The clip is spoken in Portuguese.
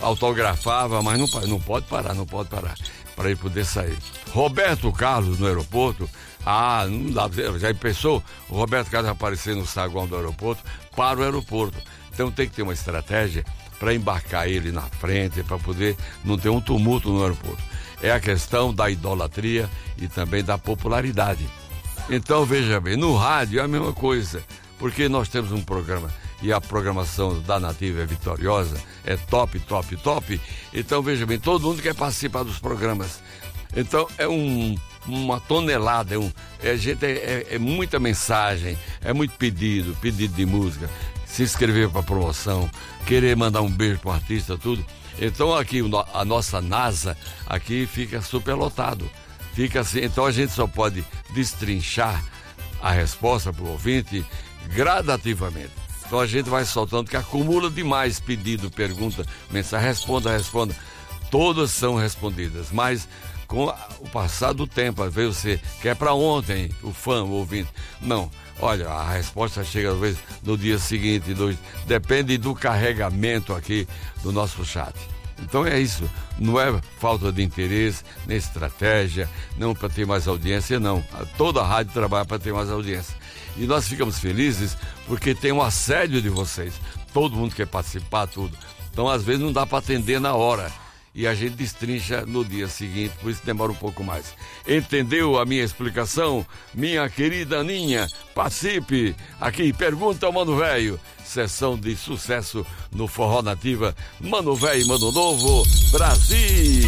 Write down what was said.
autografava, mas não pode parar, para ele poder sair. Roberto Carlos no aeroporto, não dá, já pensou o Roberto Carlos aparecer no saguão do aeroporto, para o aeroporto. Então tem que ter uma estratégia para embarcar ele na frente, para poder não ter um tumulto no aeroporto. É a questão da idolatria e também da popularidade. Então, veja bem, no rádio é a mesma coisa, porque nós temos um programa e a programação da Nativa é vitoriosa, é top. Então, veja bem, todo mundo quer participar dos programas. Então, é uma tonelada, é muita mensagem, é muito pedido de música, se inscrever para promoção, querer mandar um beijo para o artista, tudo. Então, aqui, a nossa NASA, aqui fica superlotado. Fica assim, então a gente só pode destrinchar a resposta para o ouvinte gradativamente. Então a gente vai soltando, que acumula demais pedido, pergunta, mensagem, responda. Todas são respondidas, mas com o passar do tempo, às vezes você quer para ontem, o fã, o ouvinte. Não, olha, a resposta chega às vezes no dia seguinte, depende do carregamento aqui do nosso chat. Então é isso, não é falta de interesse, nem estratégia, não para ter mais audiência, não. Toda a rádio trabalha para ter mais audiência. E nós ficamos felizes porque tem um assédio de vocês. Todo mundo quer participar, tudo. Então às vezes não dá para atender na hora. E a gente destrincha no dia seguinte, por isso demora um pouco mais. Entendeu a minha explicação? Minha querida Aninha, participe aqui, pergunta ao Mano Velho. Sessão de sucesso no Forró Nativa, Mano Velho, Mano Novo, Brasil!